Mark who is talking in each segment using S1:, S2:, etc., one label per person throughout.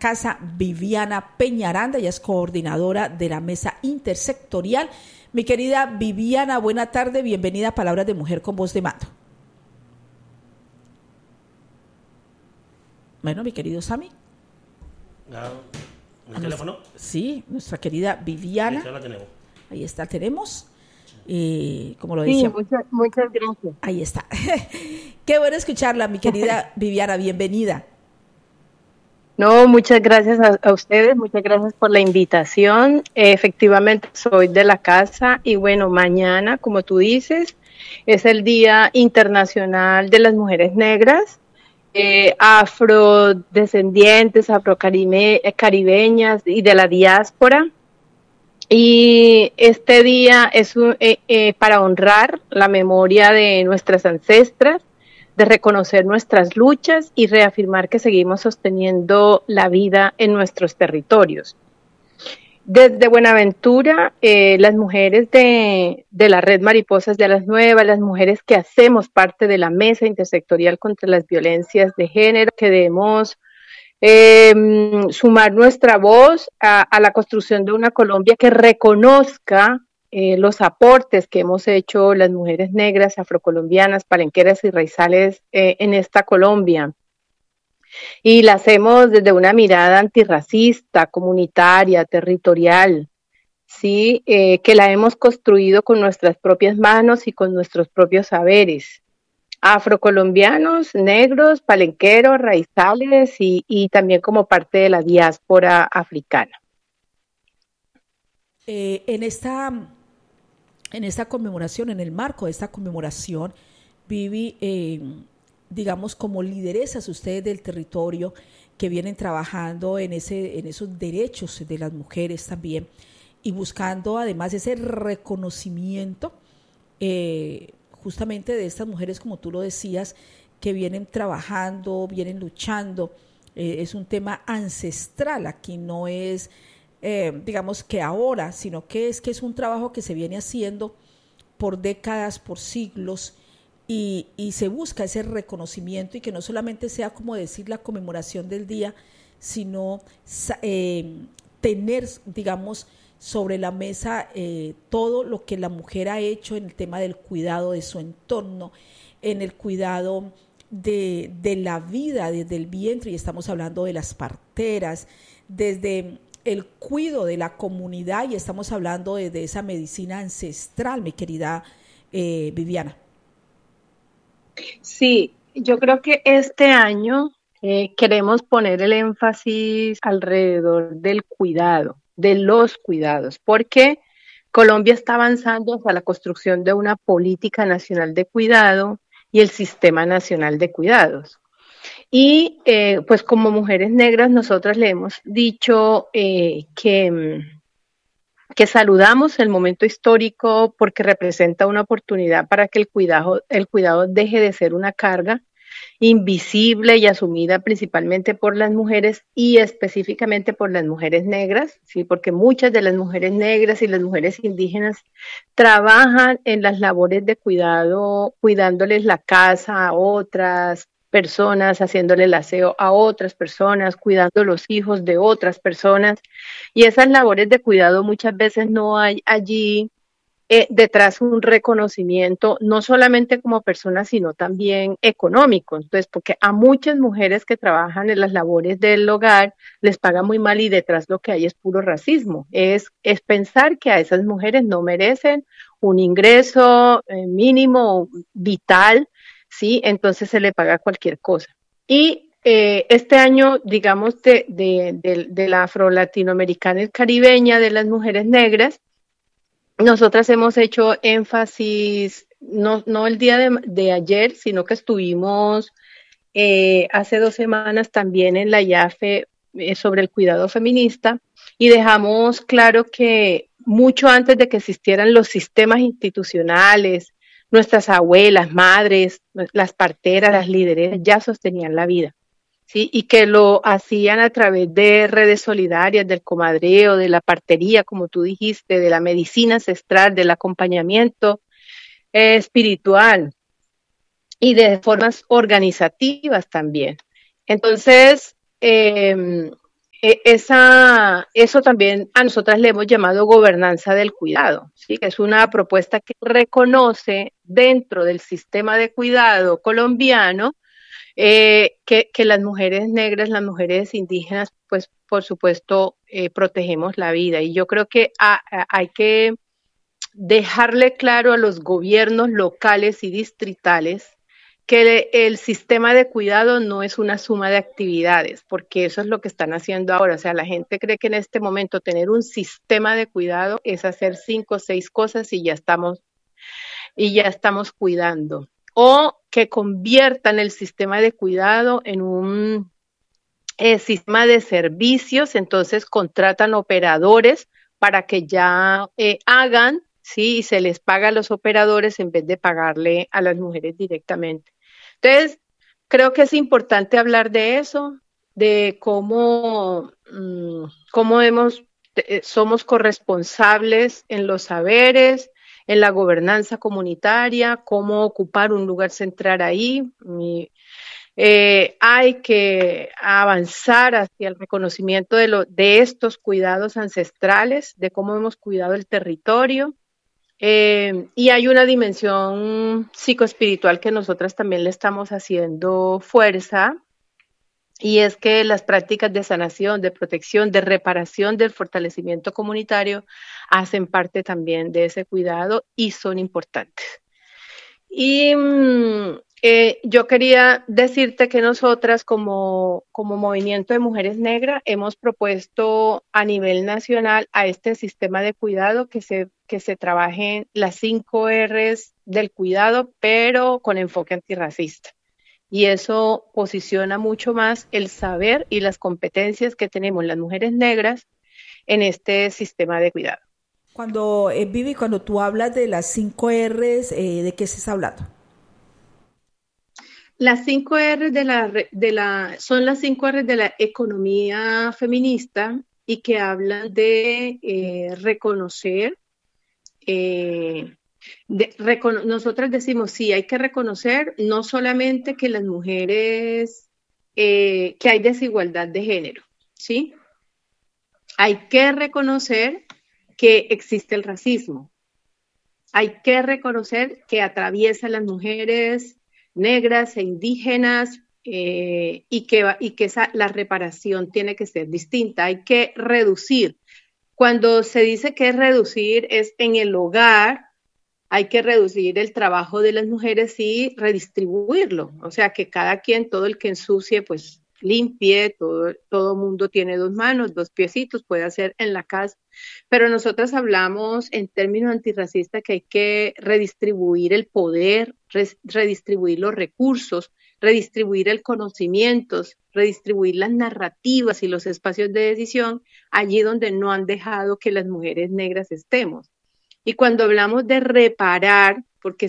S1: casa, Viviana Peñaranda, ella es coordinadora de la mesa intersectorial. Mi querida Viviana, buena tarde, bienvenida a Palabras de Mujer con Voz de Mando. Bueno, mi querido Sammy.
S2: ¿El teléfono?
S1: Sí, nuestra querida Viviana.
S2: Sí, la tenemos.
S1: Ahí está, tenemos. Como lo decía.
S3: Sí, muchas gracias.
S1: Ahí está. Qué bueno escucharla, mi querida Viviana, bienvenida.
S3: No, muchas gracias a ustedes, muchas gracias por la invitación. Efectivamente, soy de la casa y bueno, mañana, como tú dices, es el Día Internacional de las Mujeres Negras, afrodescendientes, afrocaribeñas y de la diáspora. Y este día es para honrar la memoria de nuestras ancestras, de reconocer nuestras luchas y reafirmar que seguimos sosteniendo la vida en nuestros territorios. Desde Buenaventura, las mujeres de la Red Mariposas de Alas Nuevas, las mujeres que hacemos parte de la Mesa Intersectorial contra las Violencias de Género, que debemos sumar nuestra voz a la construcción de una Colombia que reconozca los aportes que hemos hecho las mujeres negras, afrocolombianas, palenqueras y raizales en esta Colombia. Y la hacemos desde una mirada antirracista, comunitaria, territorial, ¿sí? Que la hemos construido con nuestras propias manos y con nuestros propios saberes. Afrocolombianos, negros, palenqueros, raizales y también como parte de la diáspora africana.
S1: En esta conmemoración, en el marco de esta conmemoración, Vivi, digamos, como lideresas ustedes del territorio que vienen trabajando en esos derechos de las mujeres también y buscando además ese reconocimiento justamente de estas mujeres, como tú lo decías, que vienen trabajando, vienen luchando. Es un tema ancestral, aquí no es, digamos que ahora, sino que es un trabajo que se viene haciendo por décadas, por siglos, y se busca ese reconocimiento y que no solamente sea como decir la conmemoración del día, sino tener, digamos, sobre la mesa todo lo que la mujer ha hecho en el tema del cuidado de su entorno, en el cuidado de la vida desde el vientre, y estamos hablando de las parteras, desde el cuidado de la comunidad, y estamos hablando de esa medicina ancestral, mi querida Viviana.
S3: Sí, yo creo que este año queremos poner el énfasis alrededor del cuidado, de los cuidados, porque Colombia está avanzando hacia la construcción de una política nacional de cuidado y el Sistema Nacional de Cuidados. Y pues como mujeres negras nosotras le hemos dicho que saludamos el momento histórico porque representa una oportunidad para que el cuidado deje de ser una carga invisible y asumida principalmente por las mujeres y específicamente por las mujeres negras, ¿sí? Porque muchas de las mujeres negras y las mujeres indígenas trabajan en las labores de cuidado, cuidándoles la casa a otras personas, haciéndole el aseo a otras personas, cuidando los hijos de otras personas, y esas labores de cuidado muchas veces no hay allí detrás un reconocimiento, no solamente como personas, sino también económico. Entonces, porque a muchas mujeres que trabajan en las labores del hogar les pagan muy mal y detrás lo que hay es puro racismo. Es pensar que a esas mujeres no merecen un ingreso mínimo, vital, ¿sí? Entonces se le paga cualquier cosa. Y este año, digamos, de la afro-latinoamericana y caribeña, de las mujeres negras, nosotras hemos hecho énfasis, no el día de ayer, sino que estuvimos hace 2 semanas también en la IAFE sobre el cuidado feminista y dejamos claro que mucho antes de que existieran los sistemas institucionales, nuestras abuelas, madres, las parteras, las líderes ya sostenían la vida. ¿Sí? Y que lo hacían a través de redes solidarias, del comadreo, de la partería, como tú dijiste, de la medicina ancestral, del acompañamiento espiritual y de formas organizativas también. Entonces, eso también a nosotras le hemos llamado gobernanza del cuidado, ¿sí? Que es una propuesta que reconoce dentro del sistema de cuidado colombiano que las mujeres negras, las mujeres indígenas, pues por supuesto protegemos la vida. Y yo creo que hay que dejarle claro a los gobiernos locales y distritales que el sistema de cuidado no es una suma de actividades, porque eso es lo que están haciendo ahora. O sea, la gente cree que en este momento tener un sistema de cuidado es hacer 5 o 6 cosas y ya estamos cuidando. O que conviertan el sistema de cuidado en un sistema de servicios, entonces contratan operadores para que ya hagan, ¿sí? Y se les paga a los operadores en vez de pagarle a las mujeres directamente. Entonces, creo que es importante hablar de eso, de cómo somos corresponsables en los saberes, en la gobernanza comunitaria, cómo ocupar un lugar central ahí. Hay que avanzar hacia el reconocimiento de estos cuidados ancestrales, de cómo hemos cuidado el territorio. Y hay una dimensión psicoespiritual que nosotras también le estamos haciendo fuerza, y es que las prácticas de sanación, de protección, de reparación, del fortalecimiento comunitario hacen parte también de ese cuidado y son importantes. Y yo quería decirte que nosotras como Movimiento de Mujeres Negras hemos propuesto a nivel nacional a este sistema de cuidado que se trabajen las 5 R's del cuidado, pero con enfoque antirracista. Y eso posiciona mucho más el saber y las competencias que tenemos las mujeres negras en este sistema de cuidado.
S1: Cuando, Vivi, cuando tú hablas de las 5 R's, ¿de qué estás hablando?
S3: Las 5 R son las 5 R de la economía feminista y que hablan de reconocer. Nosotras decimos, sí, hay que reconocer no solamente que las mujeres, que hay desigualdad de género, ¿sí? Hay que reconocer que existe el racismo. Hay que reconocer que atraviesa a las mujeres negras e indígenas y que la reparación tiene que ser distinta. Hay que reducir. Cuando se dice que es reducir, es en el hogar, hay que reducir el trabajo de las mujeres y redistribuirlo. O sea, que cada quien, todo el que ensucie, pues limpie, todo mundo tiene 2 manos, 2 piecitos, puede hacer en la casa. Pero nosotras hablamos en términos antirracistas que hay que redistribuir el poder, redistribuir los recursos, redistribuir el conocimiento, redistribuir las narrativas y los espacios de decisión allí donde no han dejado que las mujeres negras estemos. Y cuando hablamos de reparar, porque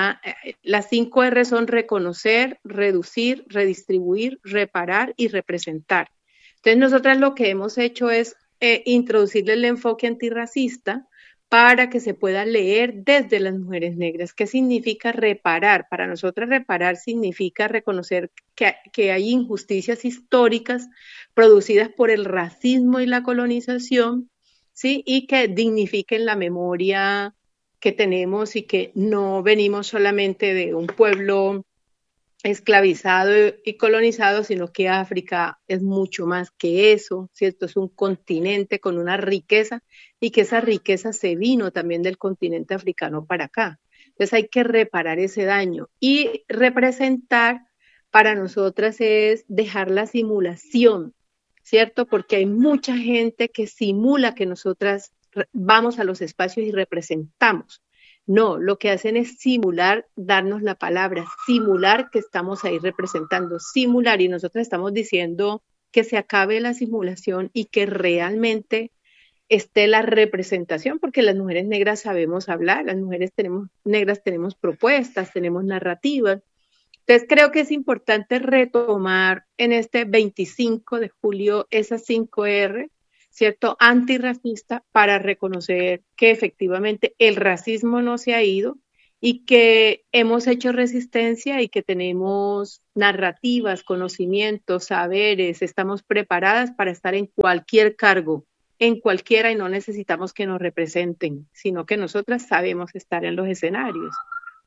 S3: las 5 R son reconocer, reducir, redistribuir, reparar y representar. Entonces nosotras lo que hemos hecho es introducirle el enfoque antirracista para que se pueda leer desde las mujeres negras. ¿Qué significa reparar? Para nosotras reparar significa reconocer que hay injusticias históricas producidas por el racismo y la colonización, ¿sí? Y que dignifiquen la memoria que tenemos y que no venimos solamente de un pueblo esclavizado y colonizado, sino que África es mucho más que eso, ¿cierto? Es un continente con una riqueza y que esa riqueza se vino también del continente africano para acá. Entonces hay que reparar ese daño y representar para nosotras es dejar la simulación, ¿cierto? Porque hay mucha gente que simula que nosotras vamos a los espacios y representamos. No, lo que hacen es simular, darnos la palabra, simular que estamos ahí representando, simular, y nosotros estamos diciendo que se acabe la simulación y que realmente esté la representación, porque las mujeres negras sabemos hablar, las mujeres negras tenemos propuestas, tenemos narrativas. Entonces creo que es importante retomar en este 25 de julio esas 5 R, ¿cierto? Antirracista, para reconocer que efectivamente el racismo no se ha ido y que hemos hecho resistencia y que tenemos narrativas, conocimientos, saberes, estamos preparadas para estar en cualquier cargo, en cualquiera, y no necesitamos que nos representen, sino que nosotras sabemos estar en los escenarios.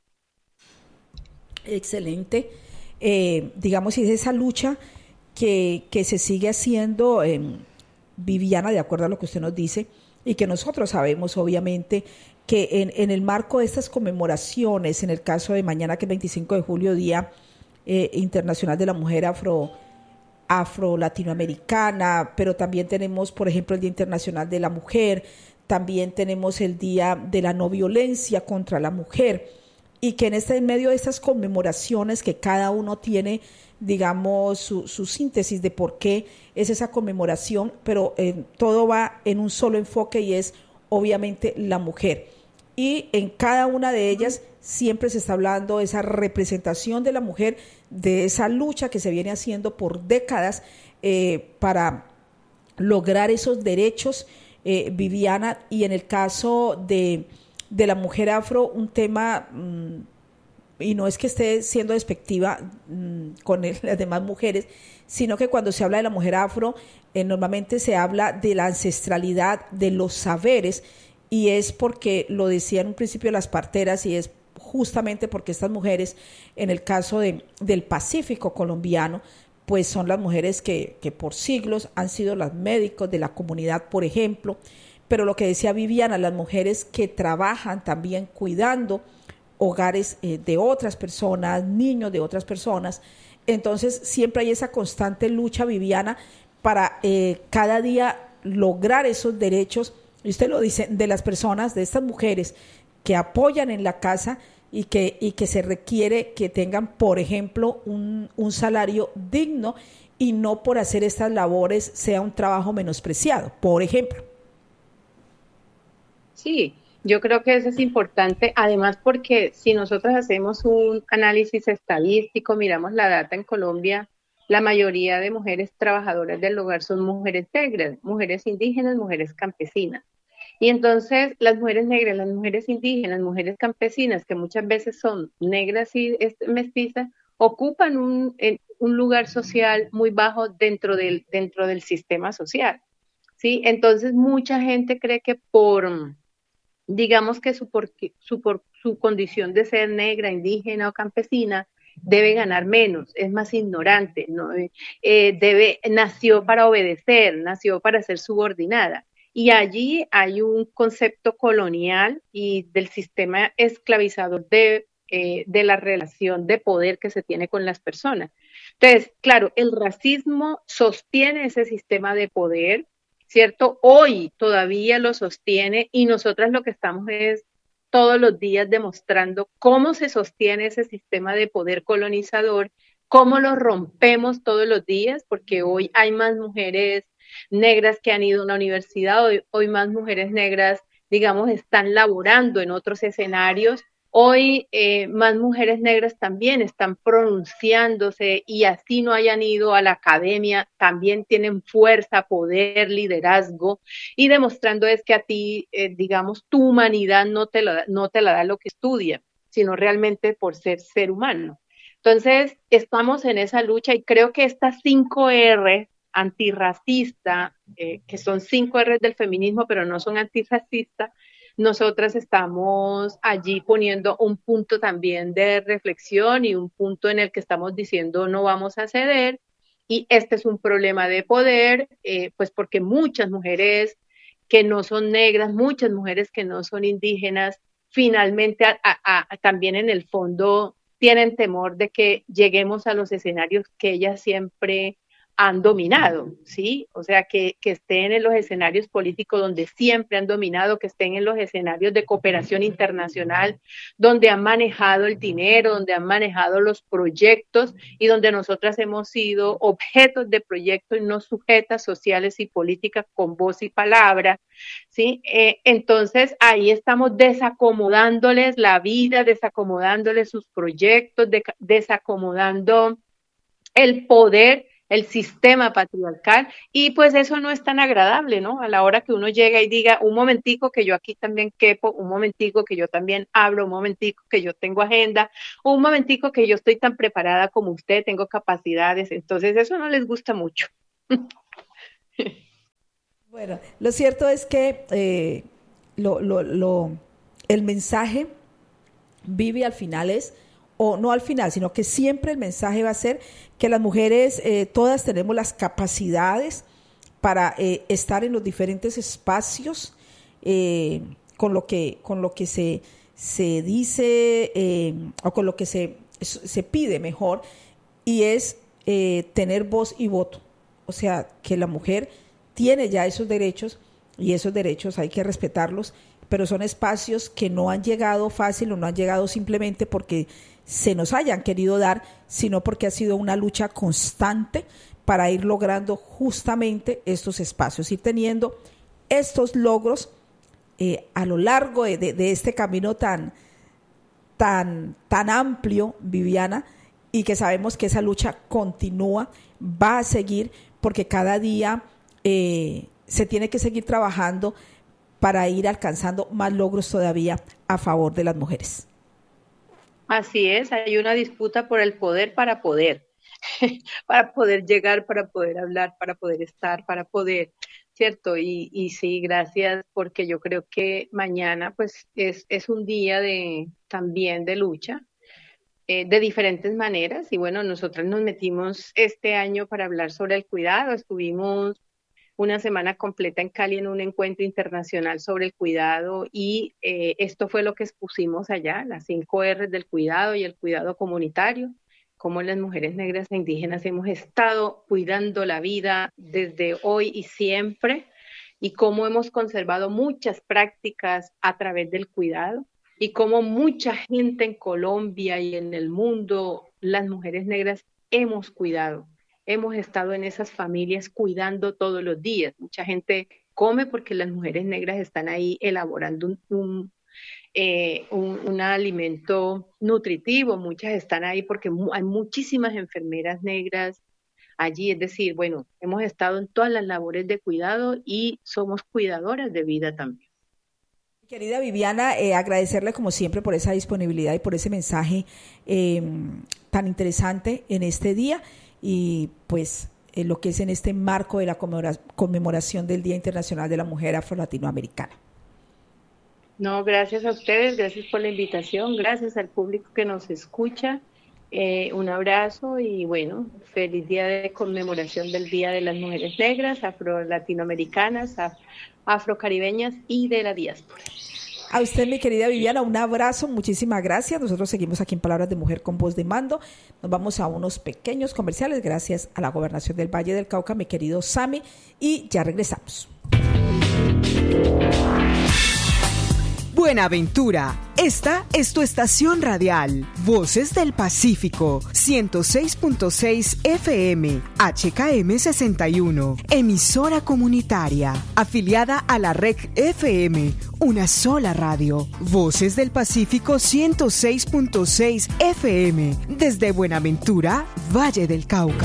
S1: Excelente. Digamos, y es esa lucha que se sigue haciendo, Viviana, de acuerdo a lo que usted nos dice, y que nosotros sabemos, obviamente, que en el marco de estas conmemoraciones, en el caso de mañana, que es 25 de julio, Día Internacional de la Mujer Afro-Latinoamericana, pero también tenemos, por ejemplo, el Día Internacional de la Mujer, también tenemos el Día de la No Violencia contra la Mujer, y que en medio de estas conmemoraciones que cada uno tiene, digamos, su síntesis de por qué es esa conmemoración, pero todo va en un solo enfoque y es obviamente la mujer. Y en cada una de ellas siempre se está hablando de esa representación de la mujer, de esa lucha que se viene haciendo por décadas para lograr esos derechos, Viviana, y en el caso de la mujer afro, un tema, y no es que esté siendo despectiva con las demás mujeres, sino que cuando se habla de la mujer afro, normalmente se habla de la ancestralidad, de los saberes, y es porque lo decía en un principio las parteras, y es justamente porque estas mujeres, en el caso del Pacífico colombiano, pues son las mujeres que por siglos han sido las médicos de la comunidad, por ejemplo, pero lo que decía Viviana, las mujeres que trabajan también cuidando hogares de otras personas, niños de otras personas. Entonces siempre hay esa constante lucha, Viviana, para cada día lograr esos derechos, y usted lo dice, de las personas, de estas mujeres que apoyan en la casa y que se requiere que tengan, por ejemplo, un salario digno, y no por hacer estas labores sea un trabajo menospreciado, por ejemplo.
S3: Sí, yo creo que eso es importante, además porque si nosotros hacemos un análisis estadístico, miramos la data en Colombia, la mayoría de mujeres trabajadoras del hogar son mujeres negras, mujeres indígenas, mujeres campesinas. Y entonces las mujeres negras, las mujeres indígenas, mujeres campesinas, que muchas veces son negras y mestizas, ocupan un lugar social muy bajo dentro del sistema social. ¿Sí? Entonces mucha gente cree que digamos que su condición de ser negra, indígena o campesina, debe ganar menos, es más ignorante, ¿no? Nació para obedecer, nació para ser subordinada. Y allí hay un concepto colonial y del sistema esclavizador de la relación de poder que se tiene con las personas. Entonces, claro, el racismo sostiene ese sistema de poder, ¿cierto? Hoy todavía lo sostiene y nosotras lo que estamos es todos los días demostrando cómo se sostiene ese sistema de poder colonizador, cómo lo rompemos todos los días, porque hoy hay más mujeres negras que han ido a una universidad, hoy más mujeres negras, digamos, están laborando en otros escenarios. Hoy más mujeres negras también están pronunciándose y así no hayan ido a la academia, también tienen fuerza, poder, liderazgo y demostrando es que a ti, digamos, tu humanidad no te la da lo que estudia, sino realmente por ser humano. Entonces, estamos en esa lucha y creo que estas 5 R antirracista, que son 5 R del feminismo, pero no son antirracistas, nosotras estamos allí poniendo un punto también de reflexión y un punto en el que estamos diciendo no vamos a ceder y este es un problema de poder, pues porque muchas mujeres que no son negras, muchas mujeres que no son indígenas, finalmente también en el fondo tienen temor de que lleguemos a los escenarios que ellas siempre han dominado, ¿sí? O sea, que estén en los escenarios políticos donde siempre han dominado, que estén en los escenarios de cooperación internacional, donde han manejado el dinero, donde han manejado los proyectos y donde nosotras hemos sido objetos de proyectos y no sujetas sociales y políticas con voz y palabra, ¿sí? Entonces, ahí estamos desacomodándoles la vida, desacomodándoles sus proyectos, desacomodando el poder el sistema patriarcal, y pues eso no es tan agradable, ¿no? A la hora que uno llega y diga, un momentico que yo aquí también quepo, un momentico que yo también hablo, un momentico que yo tengo agenda, un momentico que yo estoy tan preparada como usted, tengo capacidades, entonces eso no les gusta mucho.
S1: Bueno, lo cierto es que el mensaje, Vivi, al final es, o no al final, sino que siempre el mensaje va a ser que las mujeres todas tenemos las capacidades para estar en los diferentes espacios con lo que se dice o con lo que se pide mejor, y es tener voz y voto. O sea, que la mujer tiene ya esos derechos, y esos derechos hay que respetarlos, pero son espacios que no han llegado fácil o no han llegado simplemente porque se nos hayan querido dar, sino porque ha sido una lucha constante para ir logrando justamente estos espacios, ir teniendo estos logros a lo largo de este camino tan amplio, Viviana, y que sabemos que esa lucha continúa, va a seguir, porque cada día se tiene que seguir trabajando para ir alcanzando más logros todavía a favor de las mujeres.
S3: Así es, hay una disputa por el poder para poder llegar, para poder hablar, para poder estar, para poder, ¿cierto? Y sí, gracias, porque yo creo que mañana pues es un día también de lucha, de diferentes maneras, y bueno, nosotras nos metimos este año para hablar sobre el cuidado, estuvimos una semana completa en Cali en un encuentro internacional sobre el cuidado, y esto fue lo que expusimos allá, las 5 R's del cuidado y el cuidado comunitario, cómo las mujeres negras e indígenas hemos estado cuidando la vida desde hoy y siempre, y cómo hemos conservado muchas prácticas a través del cuidado, y cómo mucha gente en Colombia y en el mundo, las mujeres negras hemos cuidado. Hemos estado en esas familias cuidando todos los días. Mucha gente come porque las mujeres negras están ahí elaborando un alimento nutritivo. Muchas están ahí porque hay muchísimas enfermeras negras allí. Es decir, bueno, hemos estado en todas las labores de cuidado y somos cuidadoras de vida también.
S1: Querida Viviana, agradecerle como siempre por esa disponibilidad y por ese mensaje tan interesante en este día. Y pues lo que es en este marco de la conmemoración del Día Internacional de la Mujer Afro-Latinoamericana.
S3: No, gracias a ustedes, gracias por la invitación, gracias al público que nos escucha, un abrazo y bueno, feliz día de conmemoración del Día de las Mujeres Negras, afro-latinoamericanas, afrocaribeñas y de la diáspora.
S1: A usted, mi querida Viviana, un abrazo, muchísimas gracias. Nosotros seguimos aquí en Palabras de Mujer con Voz de Mando. Nos vamos a unos pequeños comerciales gracias a la Gobernación del Valle del Cauca, mi querido Sami, y ya regresamos.
S2: Buenaventura, esta es tu estación radial, Voces del Pacífico, 106.6 FM, HKM 61, emisora comunitaria, afiliada a la REC FM, una sola radio, Voces del Pacífico 106.6 FM, desde Buenaventura, Valle del Cauca.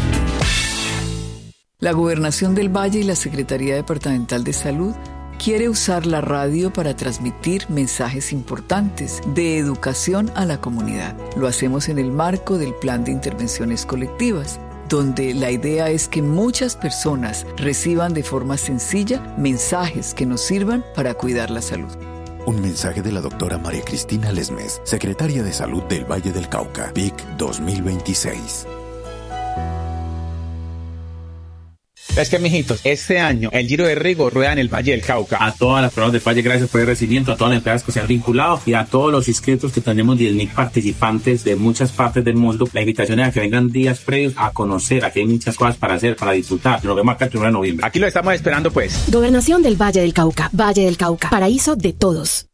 S4: La Gobernación del Valle y la Secretaría Departamental de Salud quiere usar la radio para transmitir mensajes importantes de educación a la comunidad. Lo hacemos en el marco del Plan de Intervenciones Colectivas, donde la idea es que muchas personas reciban de forma sencilla mensajes que nos sirvan para cuidar la salud.
S5: Un mensaje de la doctora María Cristina Lesmes, Secretaria de Salud del Valle del Cauca, PIC 2026.
S6: Es que, mijitos, este año el Giro de Rigo rueda en el Valle del Cauca. A todas las personas del Valle, gracias por el recibimiento, a todas las empresas que se han vinculado y a todos los inscritos, que tenemos 10.000 participantes de muchas partes del mundo. La invitación es a que vengan días previos a conocer. Aquí hay muchas cosas para hacer, para disfrutar. Nos vemos acá el 1 de noviembre. Aquí lo estamos esperando, pues.
S7: Gobernación del Valle del Cauca. Valle del Cauca. Paraíso de todos.